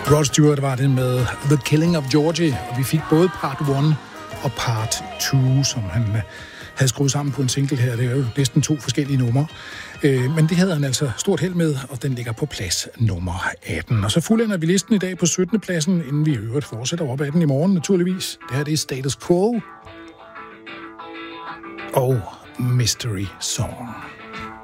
Rod Stewart var det med The Killing of Georgie, og vi fik både part 1 og part 2, som han havde skruet sammen på en single her. Det er jo næsten 2 forskellige numre. Men det havde han altså stort held med, og den ligger på plads nummer 18. Og så fuldender vi listen i dag på 17. pladsen, inden vi i øvrigt fortsætter op ad den i morgen, naturligvis. Det her det er Status Quo og Mystery Song.